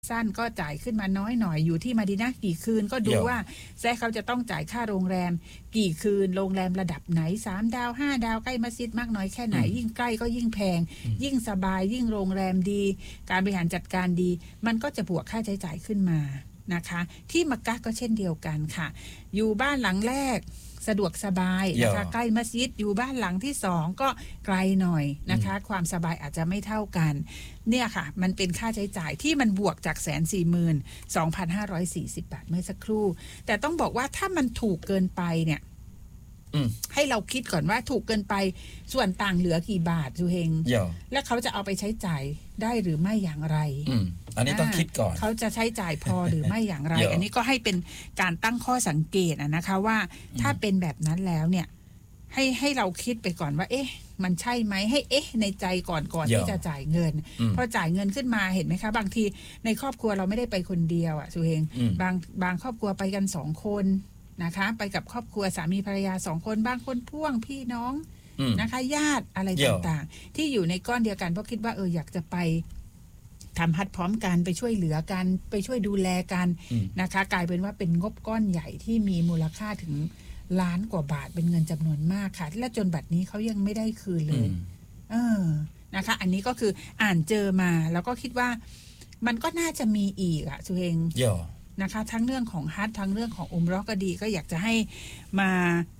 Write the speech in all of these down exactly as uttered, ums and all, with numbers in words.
สั้นก็จ่ายขึ้นมาน้อยหน่อยอยู่ที่มาดีนะกี่คืนก็ดูว่าแซะเขาจะต้องจ่ายค่าโรงแรมกี่คืนโรงแรมระดับไหนสามดาวห้าดาวใกล้มัสยิดมากน้อยแค่ไหนยิ่งใกล้ก็ยิ่งแพงยิ่งสบายยิ่งโรงแรมดีการบริหารจัดการดีมันก็จะบวกค่าใช้จ่ายขึ้นมานะคะที่มักกะฮ์ก็เช่นเดียวกันค่ะอยู่บ้านหลังแรกสะดวกสบายนะคะใกล้มัสยิดอยู่บ้านหลังที่สองก็ไกลหน่อยนะคะความสบายอาจจะไม่เท่ากันเนี่ยค่ะมันเป็นค่าใช้จ่ายที่มันบวกจากแสนสี่หมื่นสองพันห้าร้อยสี่สิบบาทเมื่อสักครู่แต่ต้องบอกว่าถ้ามันถูกเกินไปเนี่ยให้เราคิดก่อนว่าถูกเกินไปส่วนต่างเหลือกี่บาทจูเฮงและเขาจะเอาไปใช้จ่ายได้หรือไม่อย่างไรอันนี้ต้องคิดก่อนเขาจะใช้จ่ายพอหรือไม่อย่างไร อันนี้ก็ให้เป็นการตั้งข้อสังเกตนะคะว่าถ้าเป็นแบบนั้นแล้วเนี่ยให้ให้เราคิดไปก่อนว่าเอ๊ะมันใช่ไหมให้เอ๊ะในใจก่อนก่อนที่จะจ่ายเงินพอจ่ายเงินขึ้นมาเห็นไหมคะบางทีในครอบครัวเราไม่ได้ไปคนเดียวอ่ะสุเฮงบางบางครอบครัวไปกันสองคนนะคะไปกับครอบครัวสามีภรรยาสองคนบางคนพ่วงพี่น้องนะคะญาติอะไรต่างๆที่อยู่ในก้อนเดียวกันเพราะคิดว่าเอออยากจะไปทำฮัทพร้อมกันไปช่วยเหลือกันไปช่วยดูแลกันนะคะกลายเป็นว่าเป็นงบก้อนใหญ่ที่มีมูลค่าถึงล้านกว่าบาทเป็นเงินจำนวนมากค่ะและจนบัดนี้เขายังไม่ได้คืนเลยเออนะคะอันนี้ก็คืออ่านเจอมาแล้วก็คิดว่ามันก็น่าจะมีอีกอะสุเฮงนะคะทั้งเรื่องของฮัททั้งเรื่องของอุมเราะห์ก็ดีก็อยากจะให้มา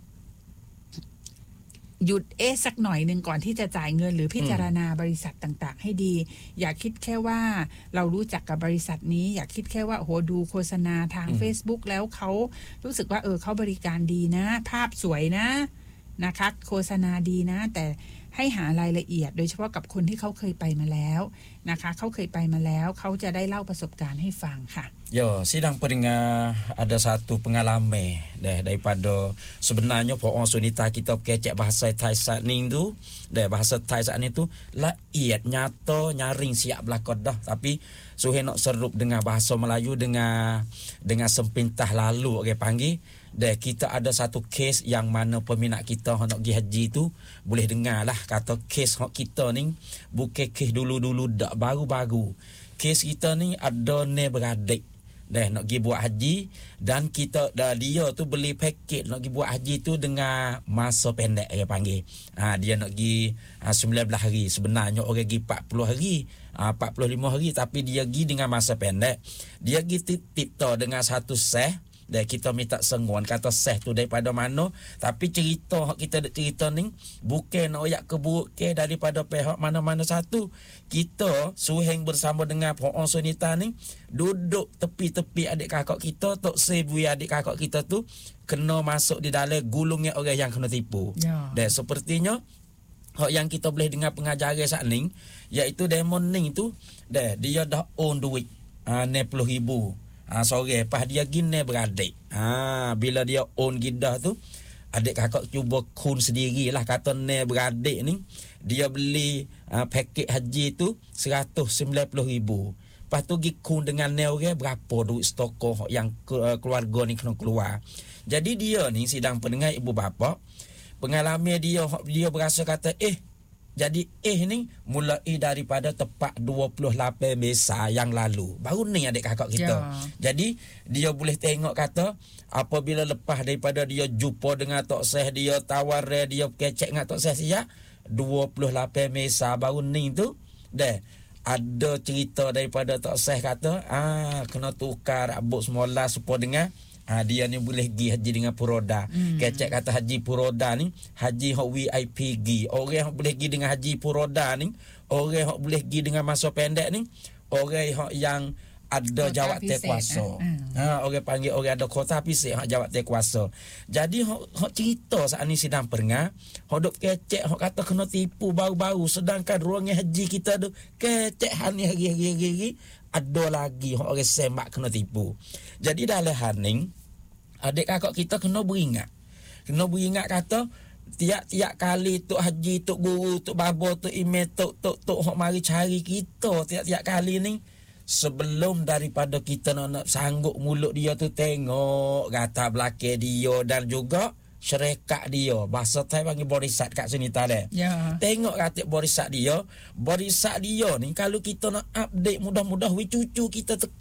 หยุดเอ๊ะสักหน่อยนึงก่อนที่จะจ่ายเงินหรือพิจารณาบริษัทต่างๆให้ดีอย่าคิดแค่ว่าเรารู้จักกับบริษัทนี้อย่าคิดแค่ว่าโอ้โหดูโฆษณาทาง Facebook แล้วเขารู้สึกว่าเออเขาบริการดีนะภาพสวยนะนะคะโฆษณาดีนะแต่ให้หารายละเอียดโดยเฉพาะกับคนที่เขาเคยไปมาแล้วนะคะเขาเคยไปมาแล้วเขาจะได้เล่าประสบการณ์ให้ฟังค่ะ Yo, sidang pendengar ada satu pengalaman deh daripada sebenarnya Puan Sunita kita kecek bahasa Thai saat ni tu, deh bahasa Thai saat ni tu laiat nyata nyaring siap belakang dah tapi Suhail nak serup dengan bahasa Melayu dengan dengan sempintah lalu orang panggil deh kita ada satu kes yang mana peminat kita nak pergi haji tu boleh dengar lah kata kes hak kita ni bukan kes dulu-dulu dak baru-baru kes kita ni ada ne beradik dah nak pergi buat haji dan kita dah dia tu beli paket nak pergi buat haji tu dengan masa pendek dia panggil. Ha, dia nak pergi ha, sembilan belas hari sebenarnya orang pergi empat puluh hari, ha, empat puluh lima hari tapi dia pergi dengan masa pendek. Dia pergi tip-tip dengan satu seh dan kita minta senguan kata seh tu daripada mana tapi cerita kita cerita ni bukan nak oyak keburuk ke daripada pihak mana-mana satu. Kita Suhail bersama dengan Puan Sunita ni duduk tepi-tepi adik kakak kita tok sebui adik kakak kita tu kena masuk di dalam gulungnya orang yang kena tipu. Ya. Dan sepertinya hak yang kita boleh dengar pengajaran saat ni iaitu demon ni tu dah dia dah own duit ah enam puluh ribu. Ah sore pas dia gini beradik. Ah bila dia own gidah tu adik kakak cuba kun sendirilah kata ne beradik ni dia beli uh, paket haji tu seratus sembilan puluh ribu. Lepas tu pergi kun dengan ne orang berapa duit stoko yang uh, keluarga ni kena keluar. Jadi dia ni sidang pendengar ibu bapa pengalaman dia dia berasa kata eh jadi eh ni mulai daripada tepat dua puluh lapan Mesa yang lalu. Baru ni adik kakak kita. Ya. Jadi dia boleh tengok kata apabila lepas daripada dia jumpa dengan Tok Seh dia tawar dia kecek dengan Tok Seh siap dua puluh lapan Mesa baru ni tu dah ada cerita daripada Tok Seh kata ah kena tukar rambut semula supaya dengan ha, dia ni boleh pergi haji dengan puroda. Hmm. Kecek kata haji puroda ni, haji hok V I P pergi. Orang hok boleh pergi dengan haji puroda ni, orang hok boleh pergi dengan masa pendek ni, orang hok yang ada jawatan kuasa. Eh? Ha, orang panggil orang ada kota pisik hok jawatan kuasa. Jadi hok hok cerita saat ni sidang pendengar, hok dok kecek hok kata kena tipu baru-baru sedangkan ruangnya haji kita tu kecek hari hari-hari ada lagi hok orang sembak kena tipu. Jadi dalam haning adik kakak kita kena beringat. Kena beringat kata tiap-tiap kali tok haji, tok guru, tok babo, tok imam, tok tok tok hok mari cari kita tiap-tiap kali ni sebelum daripada kita nak, nak sanggup mulut dia tu tengok gata belakang dia dan juga syarikat dia. Bahasa Thai panggil borisat kat Sunita dah. Ya. Tengok kata borisat dia, borisat dia ni kalau kita nak update mudah-mudah we cucu kita